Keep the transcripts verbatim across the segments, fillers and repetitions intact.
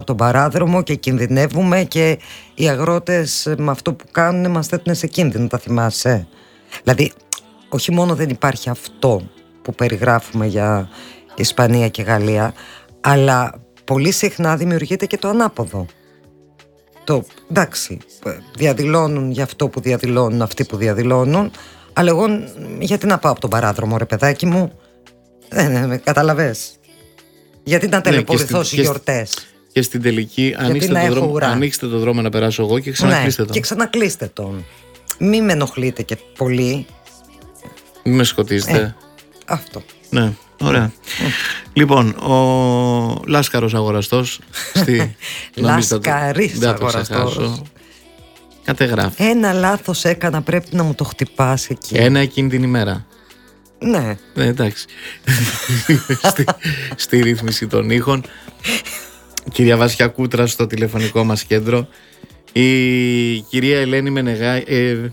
τον παράδρομο και κινδυνεύουμε και οι αγρότες με αυτό που κάνουν μας θέτουν σε κίνδυνο, τα θυμάσαι? Δηλαδή όχι μόνο δεν υπάρχει αυτό που περιγράφουμε για Ισπανία και Γαλλία, αλλά πολύ συχνά δημιουργείται και το ανάποδο. Το, εντάξει, διαδηλώνουν για αυτό που διαδηλώνουν αυτοί που διαδηλώνουν, αλλά εγώ γιατί να πάω από τον παράδρομο, ρε παιδάκι μου? Ε, καταλαβες? Γιατί να τελεπορηθώ ναι, στις γιορτές? Και στην τελική ανοίξτε το, δρόμο, ανοίξτε το δρόμο να περάσω εγώ και ξανακλείστε ναι, τον. Και ξανακλείστε τον. Μην με ενοχλείτε και πολύ. Μην με σκοτίζετε. Ε, αυτό. Ναι, ωραία. Mm. Λοιπόν, ο Λάσκαρος αγοραστός στη... Λάσκαρης αγοραστός κατεγράφει. Ένα λάθος έκανα, πρέπει να μου το χτυπάσει εκεί. Ένα εκείνη την ημέρα. Ναι. Ναι, εντάξει. στη, στη ρύθμιση των ήχων κυρία Βάσια Κούτρα στο τηλεφωνικό μας κέντρο, η κυρία Ελένη Μενεγάη ε,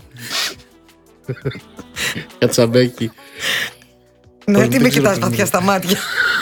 Κατσαμπέκη. Ναι, τι με κοιτάς βαθιά στα μάτια?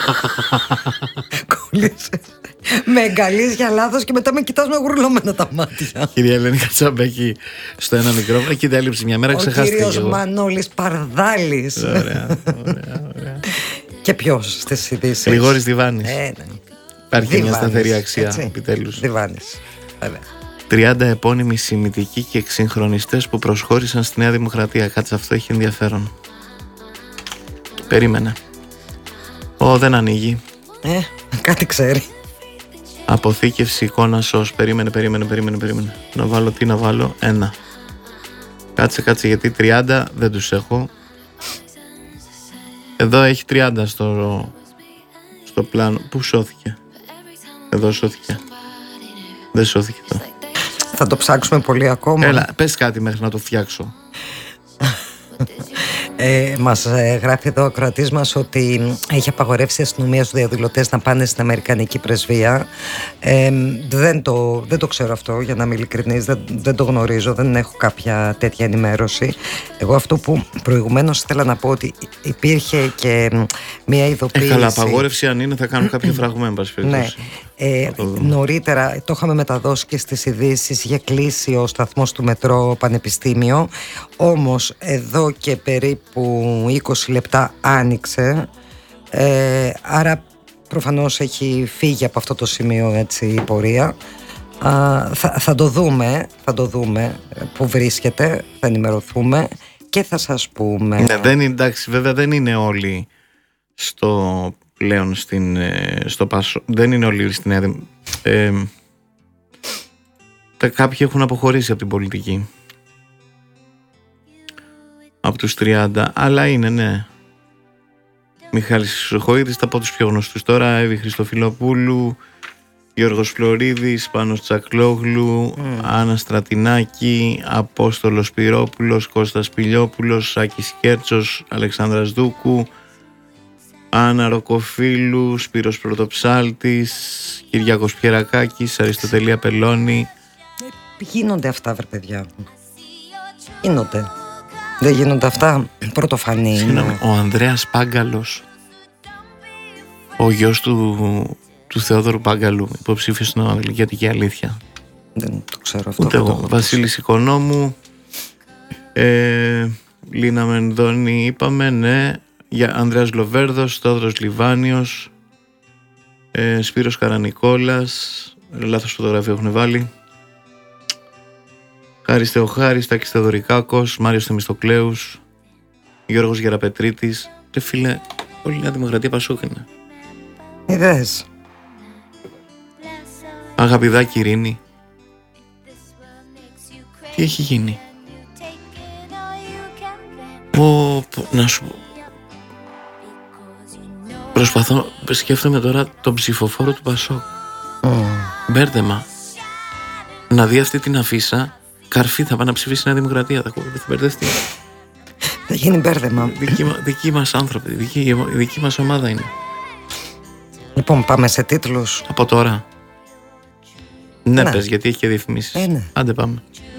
Κόλλησε. Με εγκαλείς για λάθος και μετά με κοιτάς με γουρλωμένα τα μάτια. Κυρία Ελένη Κατσαμπέκη στο ένα μικρόφωνο. Εκεί τα έλειψε μια μέρα, ξεχάστηκε. Ο κύριος Μανώλης Παρδάλης. Ωραία, ωραία, ωραία. Και ποιος στις ειδήσεις? Γρηγόρης Διβάνης. Ε, ναι. Υπάρχει Διβάνης, μια σταθερή αξία, έτσι, επιτέλους. Διβάνης, βέβαια. τριάντα επώνυμοι σημητικοί και εξυγχρονιστές που προσχώρησαν στη Νέα Δημοκρατία. Κάτσε, αυτό έχει ενδιαφέρον. Περίμενε. Ω, δεν ανοίγει. Ε, κάτι ξέρει. Αποθήκευση εικόνα σως. Περίμενε, περίμενε, περίμενε, περίμενε. Να βάλω, τι να βάλω? Ένα. Κάτσε, κάτσε, γιατί τριάντα δεν τους έχω. Εδώ έχει τριάντα στο, στο πλάνο. Πού σώθηκε? Εδώ σώθηκε. Δεν σώθηκε εδώ. Θα το ψάξουμε πολύ ακόμα. Έλα, πες κάτι μέχρι να το φτιάξω. Ε, μας ε, γράφει εδώ ο ακροατής μας ότι έχει απαγορεύσει η αστυνομία στους διαδηλωτές να πάνε στην Αμερικανική πρεσβεία. ε, δεν, το, δεν το ξέρω αυτό, για να είμαι ειλικρινής, δεν, δεν το γνωρίζω, δεν έχω κάποια τέτοια ενημέρωση. Εγώ αυτό που προηγουμένως ήθελα να πω, ότι υπήρχε και μια ειδοποίηση. Ε, καλά, απαγόρευση αν είναι θα κάνουν κάποιο φραγμό, εν πάση περιπτώσει. Ε, νωρίτερα το είχαμε μεταδώσει και στις ειδήσεις, είχε κλείσει ο σταθμός του μετρό Πανεπιστήμιο, όμως εδώ και περίπου είκοσι λεπτά άνοιξε, ε, άρα προφανώς έχει φύγει από αυτό το σημείο, έτσι, η πορεία. Α, θα, θα το δούμε, θα το δούμε που βρίσκεται, θα ενημερωθούμε και θα σας πούμε. Ναι, δεν είναι, εντάξει, βέβαια δεν είναι όλοι στο πλέον στην, στο Πασό, δεν είναι όλοι στην Νέα ε, τα, κάποιοι έχουν αποχωρήσει από την πολιτική, από τους τριάντα, αλλά είναι, ναι, Μιχάλης Χρυσοχοίδης, τα πω τους πιο γνωστούς τώρα, Εύη Χριστοφιλοπούλου, Γιώργος Φλωρίδης, Πάνος Τσακλόγλου, mm. Άννα Στρατινάκη, Απόστολος Πυρόπουλος, Κώστας Πηλιόπουλος, Σάκης Κέρτσος, Αλεξάνδρας Δούκου, Άννα Ροκοφίλου, Σπύρος Πρωτοψάλτης, Κυριάκος Πιερακάκης, Αριστοτελία Πελώνη. Γίνονται αυτά, βρε παιδιά. Γίνονται. Δεν γίνονται αυτά πρωτοφανή? Συγγνώμη, ο Ανδρέας Πάγκαλος, ο γιος του, του Θεόδωρου Πάγκαλου, υποψήφιος στην Αγγλική Αλήθεια. Δεν το ξέρω αυτό. Ούτε εγώ. Βασίλης Οικονόμου, ε, Λίνα Μενδώνη είπαμε, ναι. Για Ανδρέας Λοβέρδος, Θόδωρος Λιβάνιος, ε, Σπύρος Καρανικόλας, λάθος φωτογραφία έχουν βάλει, Χάρης Θεοχάρης, Τάκης Θεοδωρικάκος, Μάριος Θεμιστοκλέους, Γιώργος Γεραπετρίτης. Ρε φίλε, όλη η Νέα Δημοκρατία Πασόκ είναι. Είδες. Αγαπηδάκη Ειρήνη. Τι έχει γίνει? Πω, πω, να σου πω. Προσπαθώ, σκέφτομαι τώρα τον ψηφοφόρο του Πασόκ. Mm. Μπέρδεμα. Να δει αυτή την αφίσα, καρφί θα πάει να ψηφίσει Νέα Δημοκρατία. Θα μπερδευτεί. Θα γίνει μπέρδεμα. Δικοί, δικοί μας άνθρωποι, δική, η δική μας ομάδα είναι. Λοιπόν, πάμε σε τίτλους. Από τώρα. Ναι, ναι. Πες, γιατί έχει και διαφημίσεις. Ε, ναι. Άντε πάμε.